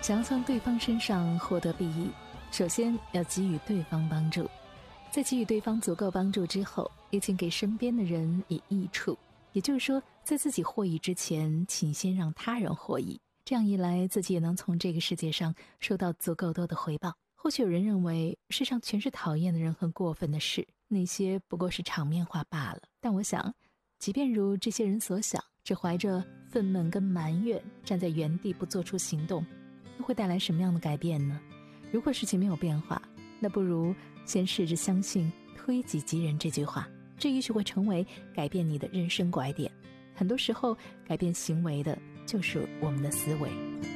想要从对方身上获得裨益，首先要给予对方帮助，在给予对方足够帮助之后，也请给身边的人以益处。也就是说，在自己获益之前，请先让他人获益，这样一来，自己也能从这个世界上收到足够多的回报。或许有人认为世上全是讨厌的人和过分的事，那些不过是场面话罢了。但我想，即便如这些人所想，只怀着愤懑跟埋怨站在原地不做出行动，又会带来什么样的改变呢？如果事情没有变化，那不如先试着相信推己及人这句话，这也许会成为改变你的人生拐点。很多时候改变行为的就是我们的思维。